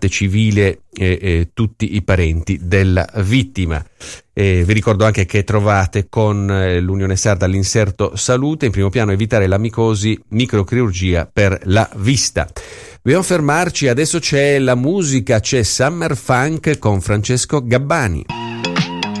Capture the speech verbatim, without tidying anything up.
parte civile e, e tutti i parenti della vittima. E vi ricordo anche che trovate con eh, l'Unione Sarda l'inserto salute, in primo piano evitare la micosi, microchirurgia per la vista. Dobbiamo fermarci, adesso c'è la musica, c'è Summer Funk con Francesco Gabbani.